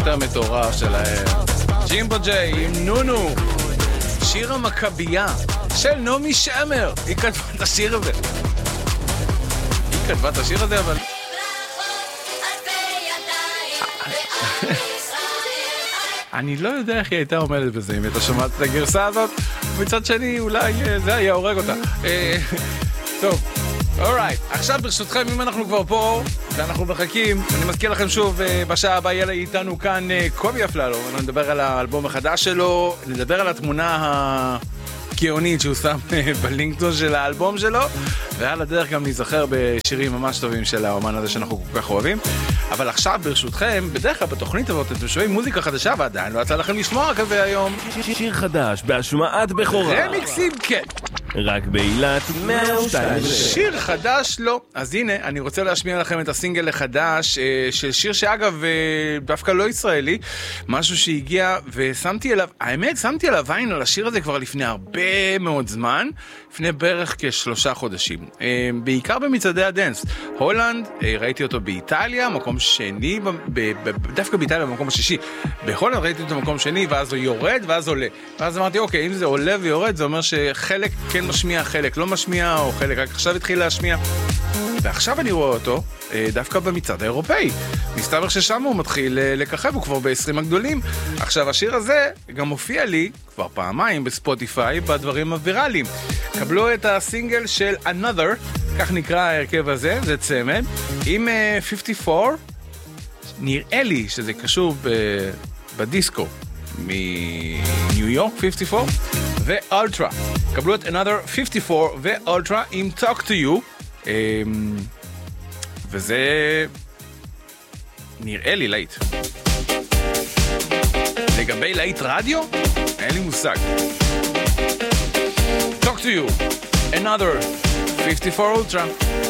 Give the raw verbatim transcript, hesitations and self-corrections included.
יותר מטורף שלהם. ג'ימבו ג'יי עם נונו, שיר המכבייה של נעמי שמר. היא כתבה את השיר הזה. היא כתבה את השיר הזה, אבל... אני לא יודע איך היא הייתה עומדת בזה, אם אתה שומעת את הגרסה הזאת. מצד שני, אולי זה היה הורג אותה. טוב, אורייט. עכשיו ברשותכם, אם אנחנו כבר פה, ואנחנו מחכים, אני מזכיר לכם שוב, בשעה הבאה יהיה איתנו כאן קובי אפללו. אנחנו נדבר על האלבום החדש שלו, נדבר על התמונה הגאונית שהוא שם בלינקדאין של האלבום שלו, ועל הדרך גם להיזכר בשירים ממש טובים של האומן הזה שאנחנו כל כך אוהבים. אבל עכשיו ברשותכם, בדרך כלל בתוכנית הזאת אתם שומעים מוזיקה חדשה ועדיין לא יצא לכם לשמוע כזה היום. שיר חדש בהשמעת בכורה. רמיקסים, כן. רק באילת מאה ושתיים. שיר חדש לא. אז הנה, אני רוצה להשמיע לכם את הסינגל החדש של שיר שאגב דווקא לא ישראלי, משהו שהגיע ושמתי אליו, האמת שמתי אליו עין על השיר הזה כבר לפני הרבה מאוד זמן, לפני בערך כשלושה חודשים, בעיקר במצעדי הדנס. הולנד, ראיתי אותו באיטליה, מקום שני, דווקא באיטליה במקום השישי. בהולנד ראיתי אותו במקום שני, ואז הוא יורד ואז עולה. ואז אמרתי, אוקיי, אם זה עולה ויורד, זה אומר שחלק כן משמיע, חלק לא משמיע, או חלק רק עכשיו התחיל להשמיע. ועכשיו אני רואה אותו דווקא במצעד האירופאי. מסתבר ששם הוא מתחיל לככב, הוא כבר ב-עשרים הגדולים. עכשיו השיר הזה גם מופיע לי כבר פעמיים בספוטיפיי בדברים הוויראליים. קבלו את הסינגל של Another, כך נקרא ההרכב הזה, זה צמד, עם חמישים וארבע, נראה לי שזה קשור בדיסקו מניו יורק, חמישים וארבע, ואולטרה. קבלו את Another חמישים וארבע ואולטרה עם Talk to You, וזה נראה לי להיט. לגבי להיט רדיו, אין לי מושג. Talk to You, Another חמישים וארבע Ultra.